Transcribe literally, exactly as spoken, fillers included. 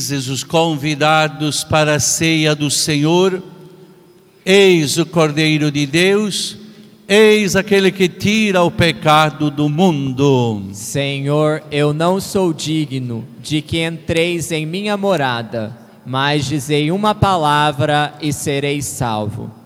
Os convidados para a ceia do Senhor, eis o Cordeiro de Deus, eis aquele que tira o pecado do mundo. Senhor, eu não sou digno de que entreis em minha morada, mas dizei uma palavra e serei salvo.